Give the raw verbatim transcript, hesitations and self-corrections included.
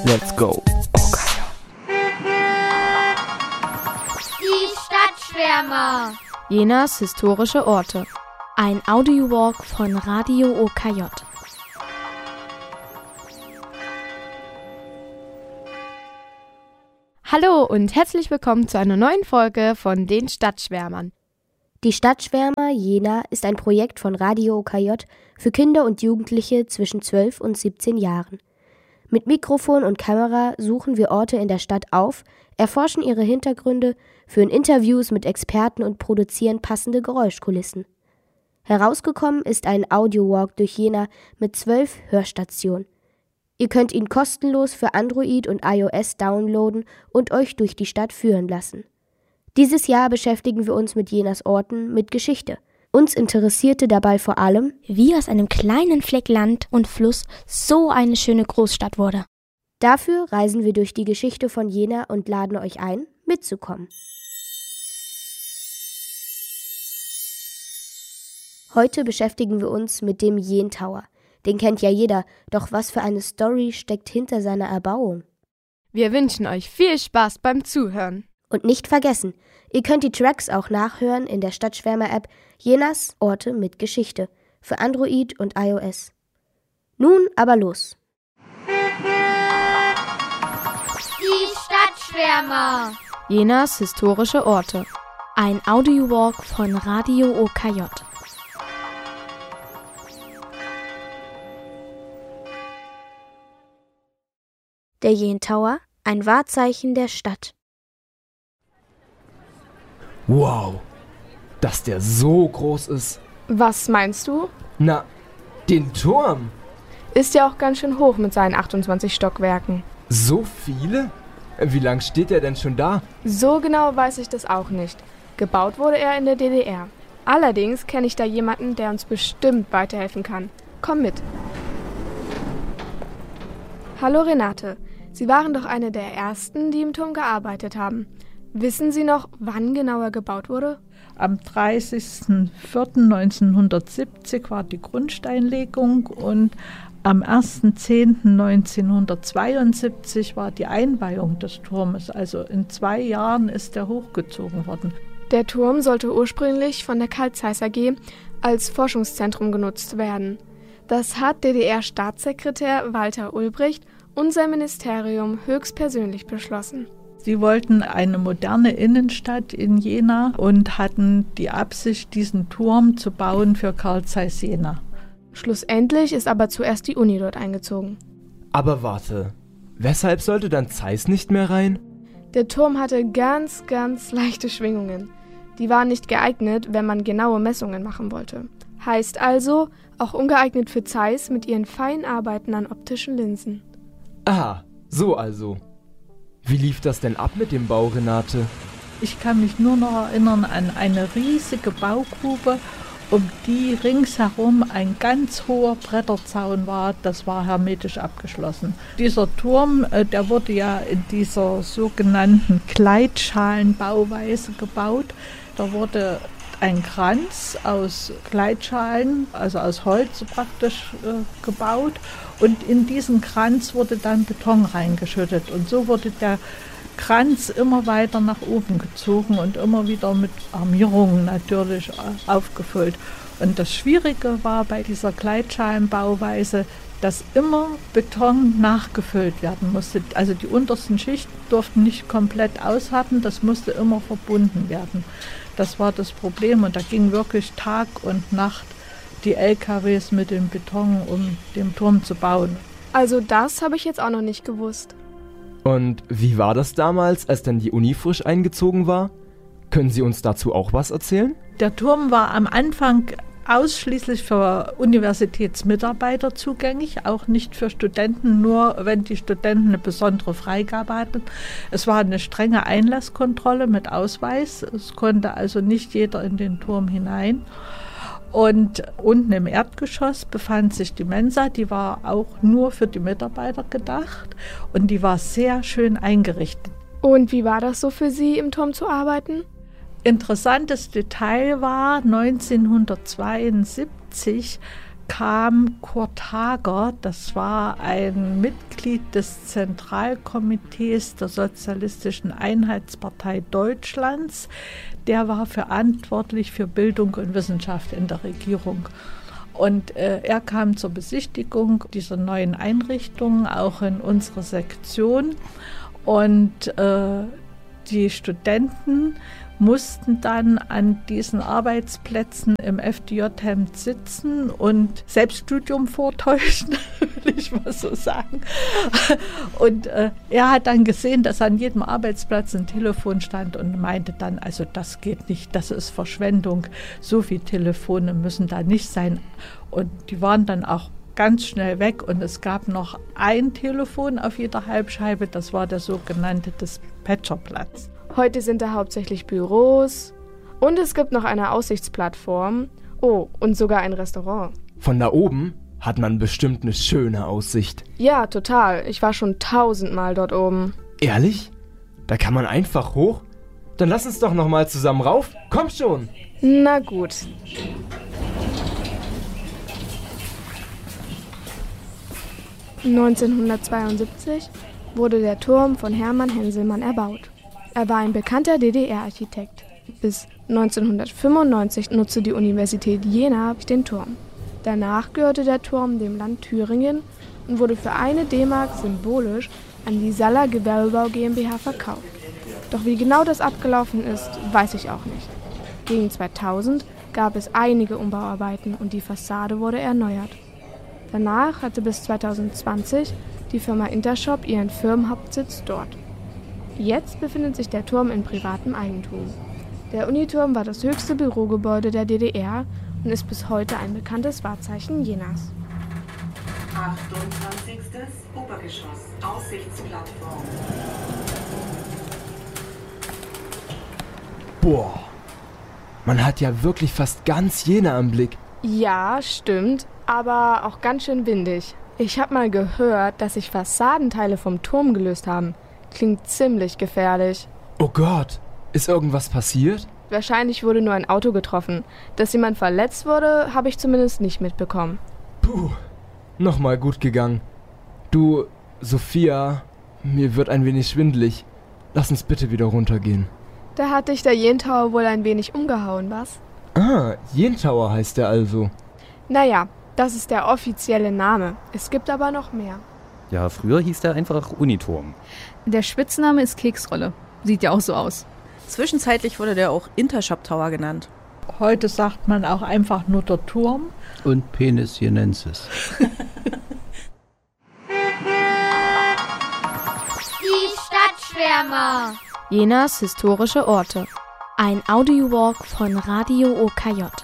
Let's go. Die Stadtschwärmer. Jenas historische Orte. Ein Audiowalk von Radio O K J. Hallo und herzlich willkommen zu einer neuen Folge von den Stadtschwärmern. Die Stadtschwärmer Jena ist ein Projekt von Radio O K J für Kinder und Jugendliche zwischen zwölf und siebzehn Jahren. Mit Mikrofon und Kamera suchen wir Orte in der Stadt auf, erforschen ihre Hintergründe, führen Interviews mit Experten und produzieren passende Geräuschkulissen. Herausgekommen ist ein Audiowalk durch Jena mit zwölf Hörstationen. Ihr könnt ihn kostenlos für Android und iOS downloaden und euch durch die Stadt führen lassen. Dieses Jahr beschäftigen wir uns mit Jenas Orten mit Geschichte. Uns interessierte dabei vor allem, wie aus einem kleinen Fleck Land und Fluss so eine schöne Großstadt wurde. Dafür reisen wir durch die Geschichte von Jena und laden euch ein, mitzukommen. Heute beschäftigen wir uns mit dem Jen Tower. Den kennt ja jeder, doch was für eine Story steckt hinter seiner Erbauung? Wir wünschen euch viel Spaß beim Zuhören. Und nicht vergessen, ihr könnt die Tracks auch nachhören in der Stadtschwärmer-App Jenas Orte mit Geschichte für Android und iOS. Nun aber los. Die Stadtschwärmer. Jenas historische Orte. Ein Audiowalk von Radio O K J. Der Jen Tower, ein Wahrzeichen der Stadt. Wow, dass der so groß ist. Was meinst du? Na, den Turm. Ist ja auch ganz schön hoch mit seinen achtundzwanzig Stockwerken. So viele? Wie lang steht der denn schon da? So genau weiß ich das auch nicht. Gebaut wurde er in der D D R. Allerdings kenne ich da jemanden, der uns bestimmt weiterhelfen kann. Komm mit. Hallo Renate, Sie waren doch eine der Ersten, die im Turm gearbeitet haben. Wissen Sie noch, wann genau er gebaut wurde? Am dreißigsten vierten neunzehnhundertsiebzig war die Grundsteinlegung und am ersten zehnten neunzehnhundertzweiundsiebzig war die Einweihung des Turmes. Also in zwei Jahren ist er hochgezogen worden. Der Turm sollte ursprünglich von der Carl Zeiss A G als Forschungszentrum genutzt werden. Das hat D D R-Staatssekretär Walter Ulbricht und sein Ministerium höchstpersönlich beschlossen. Sie wollten eine moderne Innenstadt in Jena und hatten die Absicht, diesen Turm zu bauen für Carl Zeiss Jena. Schlussendlich ist aber zuerst die Uni dort eingezogen. Aber warte, weshalb sollte dann Zeiss nicht mehr rein? Der Turm hatte ganz, ganz leichte Schwingungen. Die waren nicht geeignet, wenn man genaue Messungen machen wollte. Heißt also, auch ungeeignet für Zeiss mit ihren feinen Arbeiten an optischen Linsen. Aha, so also. Wie lief das denn ab mit dem Bau, Renate? Ich kann mich nur noch erinnern an eine riesige Baugrube, um die ringsherum ein ganz hoher Bretterzaun war. Das war hermetisch abgeschlossen. Dieser Turm, der wurde ja in dieser sogenannten Gleitschalenbauweise gebaut. Da wurde ein Kranz aus Gleitschalen, also aus Holz praktisch äh, gebaut. Und in diesen Kranz wurde dann Beton reingeschüttet. Und so wurde der Kranz immer weiter nach oben gezogen und immer wieder mit Armierungen natürlich aufgefüllt. Und das Schwierige war bei dieser Gleitschalenbauweise, dass immer Beton nachgefüllt werden musste. Also die untersten Schichten durften nicht komplett aushärten, das musste immer verbunden werden. Das war das Problem und da ging wirklich Tag und Nacht die L K Ws mit dem Beton, um den Turm zu bauen. Also das habe ich jetzt auch noch nicht gewusst. Und wie war das damals, als dann die Uni frisch eingezogen war? Können Sie uns dazu auch was erzählen? Der Turm war am Anfang ausschließlich für Universitätsmitarbeiter zugänglich, auch nicht für Studenten, nur wenn die Studenten eine besondere Freigabe hatten. Es war eine strenge Einlasskontrolle mit Ausweis, es konnte also nicht jeder in den Turm hinein. Und unten im Erdgeschoss befand sich die Mensa, die war auch nur für die Mitarbeiter gedacht und die war sehr schön eingerichtet. Und wie war das so für Sie, im Turm zu arbeiten? Interessantes Detail war, neunzehnhundertzweiundsiebzig kam Kurt Hager, das war ein Mitglied des Zentralkomitees der Sozialistischen Einheitspartei Deutschlands. Der war verantwortlich für Bildung und Wissenschaft in der Regierung. Und äh, er kam zur Besichtigung dieser neuen Einrichtungen, auch in unsere Sektion. Und äh, die Studenten mussten dann an diesen Arbeitsplätzen im F D J-Hemd sitzen und Selbststudium vortäuschen, will ich mal so sagen. Und äh, er hat dann gesehen, dass an jedem Arbeitsplatz ein Telefon stand und meinte dann, also das geht nicht, das ist Verschwendung, so viele Telefone müssen da nicht sein. Und die waren dann auch ganz schnell weg und es gab noch ein Telefon auf jeder Halbscheibe, das war der sogenannte Dispatcherplatz. Heute sind da hauptsächlich Büros und es gibt noch eine Aussichtsplattform. Oh, und sogar ein Restaurant. Von da oben hat man bestimmt eine schöne Aussicht. Ja, total. Ich war schon tausendmal dort oben. Ehrlich? Da kann man einfach hoch? Dann lass uns doch noch mal zusammen rauf. Komm schon. Na gut. neunzehnhundertzweiundsiebzig wurde der Turm von Hermann Henselmann erbaut. Er war ein bekannter D D R-Architekt. Bis neunzehnhundertfünfundneunzig nutzte die Universität Jena den Turm. Danach gehörte der Turm dem Land Thüringen und wurde für eine D-Mark symbolisch an die Saller Gewerbebau GmbH verkauft. Doch wie genau das abgelaufen ist, weiß ich auch nicht. Gegen zweitausend gab es einige Umbauarbeiten und die Fassade wurde erneuert. Danach hatte bis zweitausendzwanzig die Firma Intershop ihren Firmenhauptsitz dort. Jetzt befindet sich der Turm in privatem Eigentum. Der Uniturm war das höchste Bürogebäude der D D R und ist bis heute ein bekanntes Wahrzeichen Jenas. achtundzwanzigstes Obergeschoss, Aussichtsplattform. Boah, man hat ja wirklich fast ganz Jena im Blick. Ja, stimmt, aber auch ganz schön windig. Ich habe mal gehört, dass sich Fassadenteile vom Turm gelöst haben. Klingt ziemlich gefährlich. Oh Gott, ist irgendwas passiert? Wahrscheinlich wurde nur ein Auto getroffen. Dass jemand verletzt wurde, habe ich zumindest nicht mitbekommen. Puh, nochmal gut gegangen. Du, Sophia, mir wird ein wenig schwindelig. Lass uns bitte wieder runtergehen. Da hat dich der Jentower wohl ein wenig umgehauen, was? Ah, Jentower heißt er also. Naja, das ist der offizielle Name. Es gibt aber noch mehr. Ja, früher hieß der einfach Uniturm. Der Spitzname ist Keksrolle. Sieht ja auch so aus. Zwischenzeitlich wurde der auch Intershop Tower genannt. Heute sagt man auch einfach nur der Turm. Und Penis jenensis. Die Stadtschwärmer. Jenas historische Orte. Ein Audiowalk von Radio O K J.